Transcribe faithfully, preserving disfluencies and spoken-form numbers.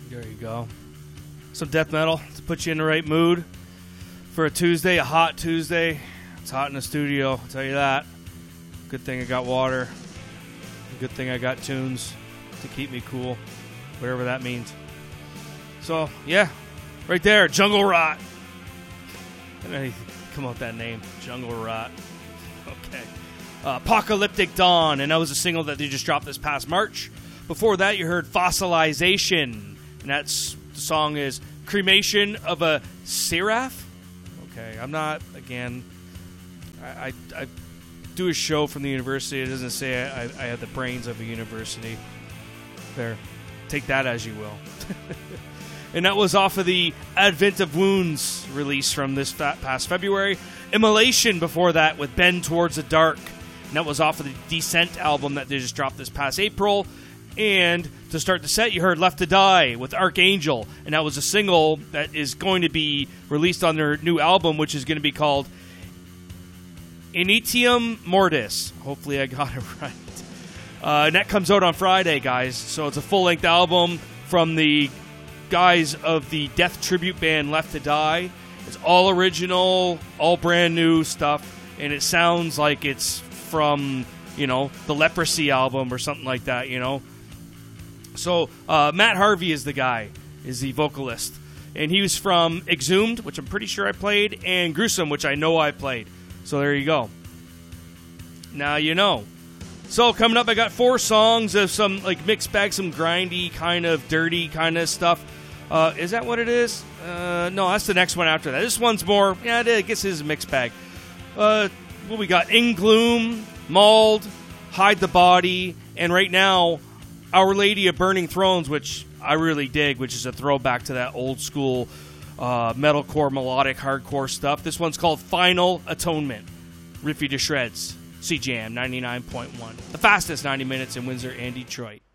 There you go. Some death metal to put you in the right mood for a Tuesday, a hot Tuesday. It's hot in the studio, I'll tell you that. Good thing I got water. Good thing I got tunes to keep me cool, whatever that means. So, yeah, right there, Jungle Rot. I don't know come out with that name, Jungle Rot. Okay. Uh, Apocalyptic Dawn, and that was a single that they just dropped this past March. Before that, you heard Fossilization, and that's the song is Cremation of a Seraph. Okay, I'm not, again, I, I, I do a show from the university. It doesn't say I, I have the brains of a university. There, take that as you will. And that was off of the Advent of Wounds release from this past February. Immolation before that with Bend Towards the Dark. And that was off of the Descent album that they just dropped this past April. And to start the set, you heard Left to Die with Archangel. And that was a single that is going to be released on their new album, which is going to be called Initium Mortis. Hopefully I got it right. Uh, and that comes out on Friday, guys. So it's a full-length album from the guys of the death tribute band Left to Die. It's all original, all brand new stuff, and it sounds like it's from, you know, the Leprosy album or something like that, you know. So uh, Matt Harvey is the guy, is the vocalist, and he was from Exhumed, which I'm pretty sure I played, and Gruesome, which I know I played. So there you go. Now you know. So coming up, I got four songs of some like mixed bag, some grindy kind of dirty kind of stuff. Uh, is that what it is? Uh, no, that's the next one after that. This one's more, yeah, I guess it is a mixed bag. Uh, what we got? In Gloom, Mauled, Hide the Body, and right now, Our Lady of Burning Thrones, which I really dig, which is a throwback to that old school uh, metalcore, melodic, hardcore stuff. This one's called Final Atonement. Riffy to shreds. C J M ninety-nine point one. The fastest ninety minutes in Windsor and Detroit.